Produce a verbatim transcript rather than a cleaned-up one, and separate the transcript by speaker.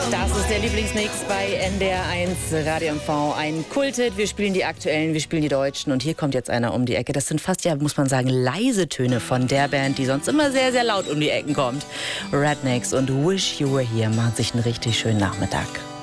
Speaker 1: Das ist der Lieblingsmix bei N D R eins Radio M V. Ein Kulthit. Wir spielen die aktuellen, wir spielen die Deutschen. Und hier kommt jetzt einer um die Ecke. Das sind fast, ja, muss man sagen, leise Töne von der Band, die sonst immer sehr, sehr laut um die Ecken kommt. Rednecks und Wish You Were Here machen sich einen richtig schönen Nachmittag.